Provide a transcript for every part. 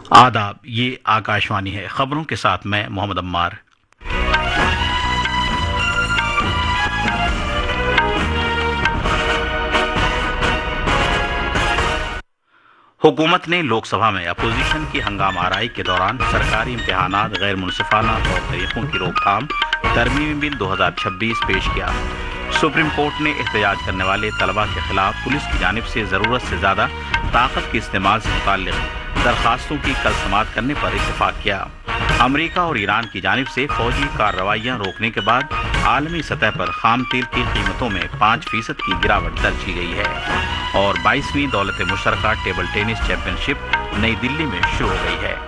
آداب، یہ آکاشوانی ہے۔ خبروں کے ساتھ میں محمد عمار۔ حکومت نے لوک سبھا میں اپوزیشن کی ہنگامہ آرائی کے دوران سرکاری امتحانات غیر منصفانہ طور طریقوں کی روک تھام ترمیمی بل 2026 پیش کیا۔ سپریم کورٹ نے احتجاج کرنے والے طلباء کے خلاف پولیس کی جانب سے ضرورت سے زیادہ طاقت کے استعمال سے متعلق درخواستوں کی کل سماعت کرنے پر اتفاق کیا۔ امریکہ اور ایران کی جانب سے فوجی کارروائیاں روکنے کے بعد عالمی سطح پر خام تیل کی قیمتوں میں 5% کی گراوٹ درج کی گئی ہے اور 22ویں دولت مشترکہ ٹیبل ٹینس چیمپئن شپ نئی دلی میں شروع ہو گئی ہے۔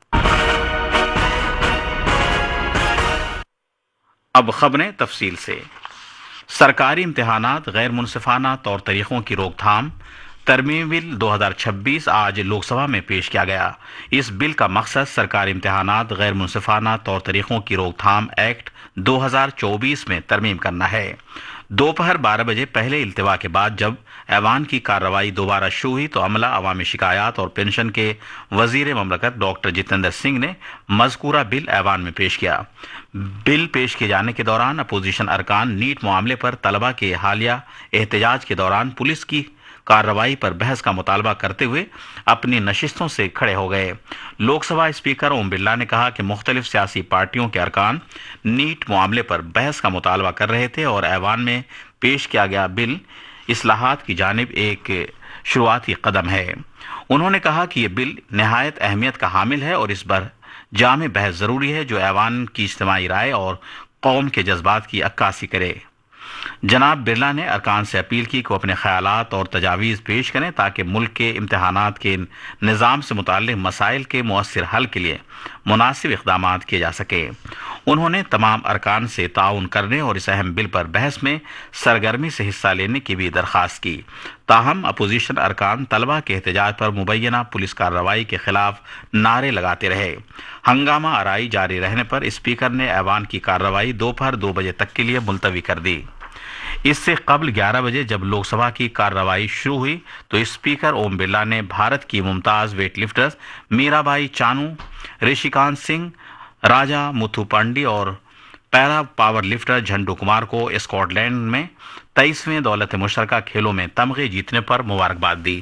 اب خبریں تفصیل سے۔ سرکاری امتحانات غیر منصفانہ طور طریقوں کی روک تھام ترمیمی بل 2026 آج لوک سبھا میں پیش کیا گیا۔ اس بل کا مقصد سرکاری امتحانات غیر منصفانہ طور طریقوں کی روک تھام ایکٹ 2024 میں ترمیم کرنا ہے۔ دوپہر 12 بجے پہلے التوا کے بعد جب ایوان کی کارروائی دوبارہ شروع ہوئی تو عملہ، عوامی شکایات اور پنشن کے وزیر مملکت ڈاکٹر جتیندر سنگھ نے مذکورہ بل ایوان میں پیش کیا۔ بل پیش کیے جانے کے دوران اپوزیشن ارکان نیٹ معاملے پر طلباء کے حالیہ احتجاج کے دوران پولیس کی کارروائی پر بحث کا مطالبہ کرتے ہوئے اپنی نشستوں سے کھڑے ہو گئے۔ لوک سبھا اسپیکر اوم برلا نے کہا کہ مختلف سیاسی پارٹیوں کے ارکان نیٹ معاملے پر بحث کا مطالبہ کر رہے تھے اور ایوان میں پیش کیا گیا بل اصلاحات کی جانب ایک شروعاتی قدم ہے۔ انہوں نے کہا کہ یہ بل نہایت اہمیت کا حامل ہے اور اس پر جامع بحث ضروری ہے جو ایوان کی اجتماعی رائے اور قوم کے جذبات کی عکاسی کرے۔ جناب برلا نے ارکان سے اپیل کی کہ وہ اپنے خیالات اور تجاویز پیش کریں تاکہ ملک کے امتحانات کے نظام سے متعلق مسائل کے مؤثر حل کے لیے مناسب اقدامات کیے جا سکے۔ انہوں نے تمام ارکان سے تعاون کرنے اور اس اہم بل پر بحث میں سرگرمی سے حصہ لینے کی بھی درخواست کی۔ تاہم اپوزیشن ارکان طلباء کے احتجاج پر مبینہ پولیس کارروائی کے خلاف نعرے لگاتے رہے۔ ہنگامہ آرائی جاری رہنے پر اسپیکر نے ایوان کی کارروائی دوپہر 2 بجے تک کے لیے ملتوی کر دی۔ اس سے قبل 11 بجے جب لوک سبھا کی کارروائی شروع ہوئی تو اسپیکر اوم برلا نے بھارت کی ممتاز ویٹ لفٹرز میرا بھائی چانو، رشی کانت سنگھ، راجا متھو پانڈی اور پیرا پاور لفٹر جھنڈو کمار کو اسکاٹ لینڈ میں 23ویں دولت مشترکہ کھیلوں میں تمغے جیتنے پر مبارکباد دی۔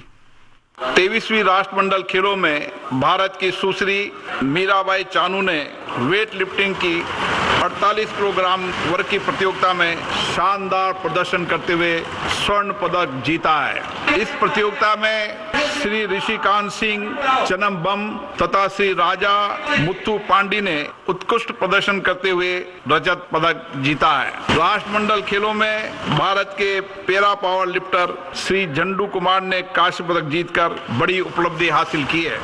23ویں راشٹر منڈل کھیلوں میں بھارت کی سوسری میرا بائی چانو نے ویٹ لفٹنگ کی 48 کلو گرام ورگ کی پرتیوگتا میں شاندار پردرشن کرتے ہوئے سورن پدک جیتا ہے۔ اس پرتیوگتا میں شری رشی کانت سنگھ چنمبم تथा श्री राजा मुत्थु पांडी ने उत्कृष्ट प्रदर्शन करते हुए रजत पदक जीता है। राष्ट्रमंडल खेलों में भारत के पैरा पावर लिफ्टर श्री झंडू कुमार ने कांस्य पदक जीतकर बड़ी उपलब्धि हासिल की है।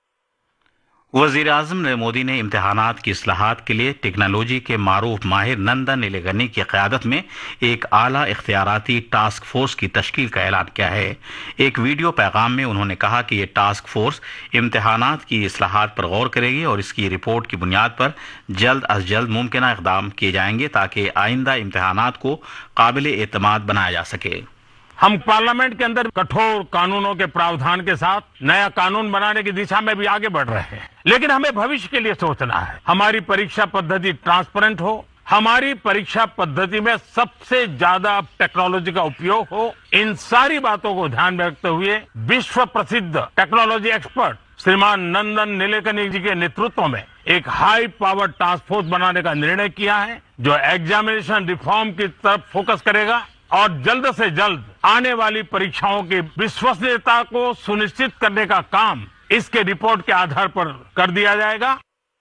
وزیر اعظم نریندر مودی نے امتحانات کی اصلاحات کے لیے ٹیکنالوجی کے معروف ماہر نندا نیلیگنی کی قیادت میں ایک اعلیٰ اختیاراتی ٹاسک فورس کی تشکیل کا اعلان کیا ہے۔ ایک ویڈیو پیغام میں انہوں نے کہا کہ یہ ٹاسک فورس امتحانات کی اصلاحات پر غور کرے گی اور اس کی رپورٹ کی بنیاد پر جلد از جلد ممکنہ اقدام کیے جائیں گے تاکہ آئندہ امتحانات کو قابل اعتماد بنایا جا سکے۔ ہم پارلیمنٹ کے اندر کٹھور قانونوں کے پراودھان کے ساتھ نیا قانون بنانے کی دشا میں بھی آگے بڑھ رہے ہیں، لیکن ہمیں بھوشیہ کے لیے سوچنا ہے۔ ہماری پریکشا پدھتی ٹرانسپیرنٹ ہو، ہماری پریکشا پدھتی میں سب سے زیادہ ٹیکنالوجی کا اپیوگ ہو، ان ساری باتوں کو دھیان میں رکھتے ہوئے وشو پرسدھ ٹیکنالوجی ایکسپرٹ श्रीमान नंदन नीलेकनी जी के नेतृत्व में एक हाई पावर टास्क फोर्स बनाने का निर्णय किया है जो एग्जामिनेशन रिफॉर्म की तरफ फोकस करेगा और जल्द से जल्द आने वाली परीक्षाओं की विश्वसनीयता को सुनिश्चित करने का काम इसके रिपोर्ट के आधार पर कर दिया जाएगा।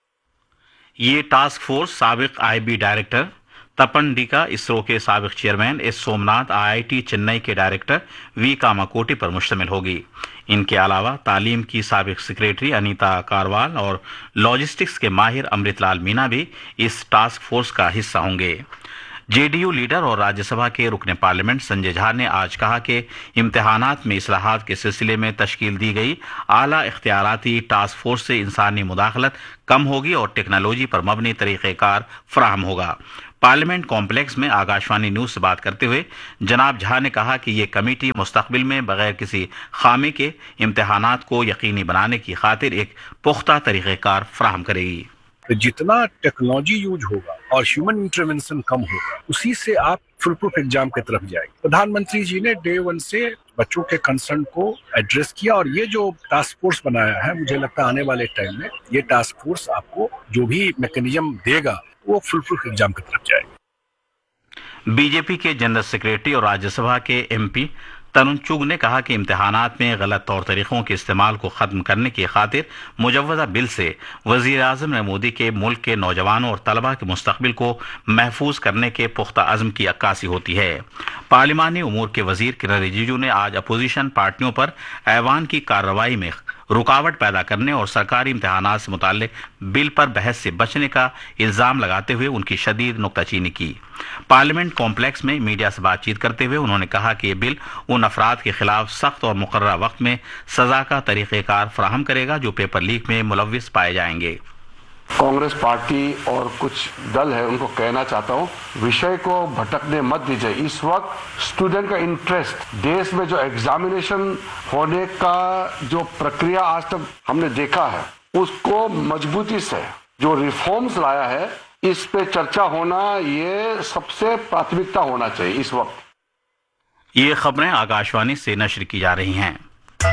یہ ٹاسک فورس سابق IB ڈائریکٹر تپن ڈیکا، اسرو کے سابق chairman S Somnath, IIT Chennai کے ڈائریکٹر وی کاماکوٹی پر مشتمل ہوگی۔ ان کے علاوہ تعلیم کی سابق سیکریٹری انیتا کاروال اور لاجسٹکس کے ماہر امرت لال مینا بھی اس ٹاسک فورس کا حصہ ہوں گے۔ JDU لیڈر اور راجیہ سبھا کے رکن پارلیمنٹ سنجے جھا نے آج کہا کہ امتحانات میں اصلاحات کے سلسلے میں تشکیل دی گئی اعلیٰ اختیاراتی ٹاسک فورس سے انسانی مداخلت کم ہوگی اور ٹیکنالوجی پر مبنی طریقہ کار فراہم ہوگا۔ पार्लियामेंट कॉम्प्लेक्स में आकाशवाणी न्यूज से बात करते हुए जनाब झा ने कहा कि ये कमेटी मुस्तकबिल में बगैर किसी खामी के इम्तिहानात को यकीनी बनाने की खातिर एक पुख्ता तरीक़ेकार फराहम करेगी। तो जितना टेक्नोलॉजी यूज होगा और ह्यूमन इंटरवेंशन कम होगा, उसी से आप फुल प्रूफ एग्जाम की तरफ जाएंगे। प्रधानमंत्री जी ने डे 1 से बच्चों के कंसर्न को एड्रेस किया और ये जो टास्क फोर्स बनाया है, मुझे लगता है आने वाले टाइम में ये टास्क फोर्स आपको जो भी मैकेनिज्म देगा वो फुल प्रूफ एग्जाम की तरफ जाएगा। बीजेपी के जनरल सेक्रेटरी और राज्यसभा के एमपी तरुण चुग ने कहा कि इम्तिहानात में गलत तौर तरीकों के इस्तेमाल को खत्म करने की खातिर मुजव्वजा बिल से वजीर आजम नरेंद्र मोदी के मुल्क के नौजवानों और तलबा के मुस्तकबिल को महफूज करने के पुख्ता अज़्म की अक्कासी होती है। पार्लिमानी उमूर के वजीर किरण रिजिजू ने आज अपोजिशन पार्टियों पर ऐवान की कार्रवाई में रुकावट पैदा करने और सरकारी इम्तिहानात से मुताल्लिक बिल पर बहस से बचने का इल्जाम लगाते हुए उनकी शदीद नुक्ताचीनी की। पार्लियामेंट कॉम्प्लेक्स में मीडिया से बातचीत करते हुए उन्होंने कहा कि ये बिल उन अफराद के खिलाफ सख्त और मुकर्रर वक्त में सजा का तरीक़ेकार फराहम करेगा जो पेपर लीक में मुलव्विस पाए जाएंगे। कांग्रेस पार्टी और कुछ दल है उनको कहना चाहता हूं, विषय को भटकने मत दीजिए। इस वक्त स्टूडेंट का इंटरेस्ट, देश में जो एग्जामिनेशन होने का जो प्रक्रिया आज तक हमने देखा है उसको मजबूती से जो रिफॉर्म्स लाया है इस पे चर्चा होना ये सबसे प्राथमिकता होना चाहिए इस वक्त। ये खबरें आकाशवाणी से नश्र की जा रही हैं।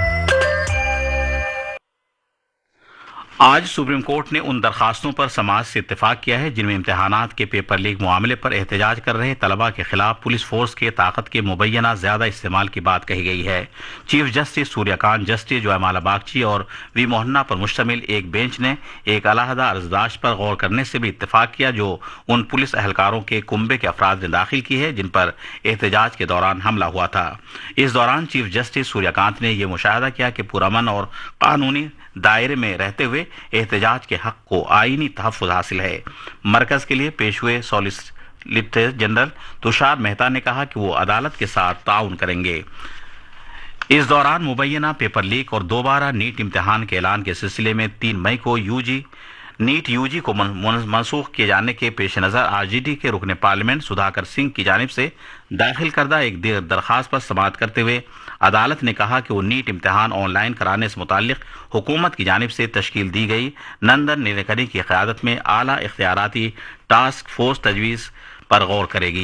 आज सुप्रीम कोर्ट ने उन दरखास्तों पर समाज से इत्तेफाक किया है जिनमें इम्तिहानात के पेपर लीक मामले पर एहतजाज कर रहे तलबा के खिलाफ पुलिस फोर्स के ताकत के मुबैना ज्यादा इस्तेमाल की बात कही गई है। चीफ जस्टिस सूर्यकांत, जस्टिस जयमाला बागची और वी मोहन्ना पर मुश्तमिल एक बेंच ने एक अलहदा अर्जदाश्त पर गौर करने से भी इत्तेफाक किया जो उन पुलिस एहलकारों के कुंबे के अफराद ने दाखिल की है जिन पर एहतजाज के दौरान हमला हुआ था। इस दौरान चीफ जस्टिस सूर्यकांत ने यह मुशाहिदा किया कि पुरअमन और कानूनी दायरे में रहते हुए एहतजाज के हक को आईनी तहफ़्फ़ुज़ हासिल है। मरकज के लिए पेश हुए सॉलिसिटर जनरल तुषार मेहता ने कहा कि वो अदालत के साथ ताउन करेंगे। इस दौरान मुबैना पेपर लीक और दोबारा नीट इम्तिहान के ऐलान के सिलसिले में 3 मई को नीट यूजी को मनसूख किए जाने के पेश नज़र आरजेडी के रुकने पार्लियामेंट सुधाकर सिंह की जानिब से दाखिल करदा एक दरखास्त पर समाअत करते हुए अदालत ने कहा कि वो नीट इम्तिहान ऑनलाइन कराने से मुताल्लिक हुकूमत की जानिब से तश्कील दी गई नंदन नीलेकनी की क़यादत में आला इख्तियाराती टास्क फोर्स तजवीज़ पर गौर करेगी।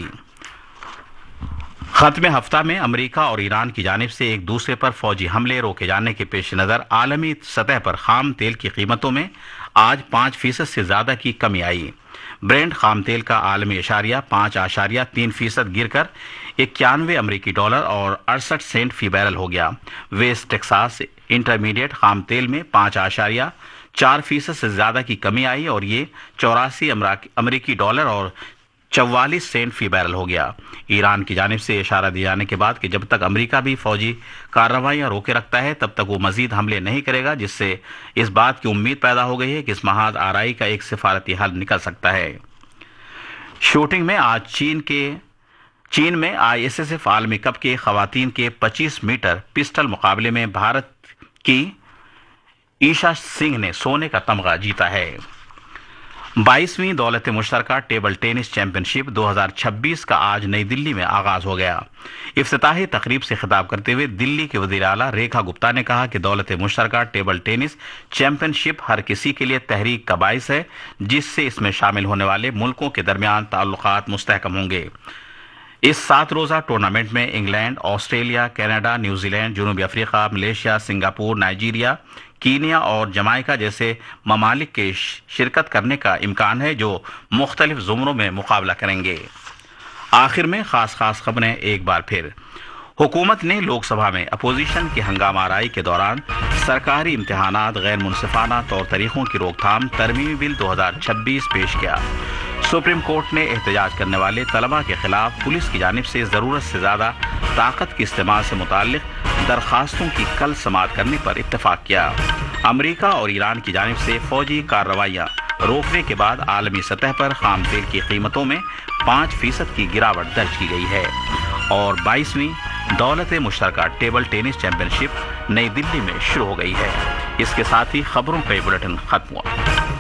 खत्म हफ्ता में अमेरिका और ईरान की जानिब से एक दूसरे पर फौजी हमले रोके जाने के पेश नज़र आलमी सतह पर खाम तेल की कीमतों में आज 5% से ज्यादा की कमी आई। ब्रेंट खाम तेल का आलमी इशारिया 5.3% गिरकर 91 अमेरिकी डॉलर और 68 सेंट फी बैरल हो गया। वेस्ट टेक्सास इंटरमीडिएट खाम तेल में 5.4% से ज्यादा की कमी आई और ये 84 अमेरिकी डॉलर और 44 सेंट फी बैरल हो गया। ईरान की जानिब से इशारा दिए जाने के बाद कि जब तक अमेरिका भी फौजी कार्रवाइयां रोके रखता है तब तक वो मजीद हमले नहीं करेगा, जिससे इस बात की उम्मीद पैदा हो गई है कि इस महाज आरई का एक सिफारती हल निकल सकता है। शूटिंग में आज चीन में ISSF आलमी कप के खवातीन के 25 मीटर पिस्टल मुकाबले में भारत की ईशा सिंह ने सोने का तमगा जीता है। 22वीं दौलत मुश्तरका टेबल टेनिस चैंपियनशिप 2026 का आज नई दिल्ली में आगाज हो गया। इफ्तिताही तकरीब से खिताब करते हुए दिल्ली के वज़ीर आला रेखा गुप्ता ने कहा कि दौलत मुश्तरका टेबल टेनिस चैंपियनशिप हर किसी के लिए तहरीक का बाइस है, जिससे इसमें शामिल होने वाले मुल्कों के दरमियान ताल्लुकात मुस्तहकम होंगे। इस 7 रोज़ा टूर्नामेंट में इंग्लैंड, ऑस्ट्रेलिया, कनाडा, न्यूजीलैंड, जनूबी Africa, Malaysia, Singapore, Nigeria, Kenya और जमाइका जैसे ममालिक के शिरकत करने का इम्कान है जो मुख्तलिफ ज़ुमरों में मुकाबला करेंगे। आखिर में खास खबरें एक बार फिर। हुकूमत ने लोकसभा में अपोजिशन की हंगामा आराई के दौरान सरकारी इम्तिहानात गैर मुनसिफाना तौर तरीक़ों की रोकथाम तरमीमी बिल 2026 पेश किया। सुप्रीम कोर्ट ने एहतजाज करने वाले तलबा के खिलाफ पुलिस की जानिब से ज़रूरत से ज़्यादा ताकत के इस्तेमाल से मुताल्लिक दरखास्तों की कल समाअत करने पर इत्तेफाक किया। अमेरिका और ईरान की जानिब से फौजी कार्रवाइयाँ रोकने के बाद आलमी सतह पर खाम तेल की कीमतों में 5% की गिरावट दर्ज की गई है। और 22वीं दौलत मुश्तरका टेबल टेनिस चैंपियनशिप नई दिल्ली में शुरू हो गई है। इसके साथ ही खबरों का ये बुलेटिन खत्म हुआ।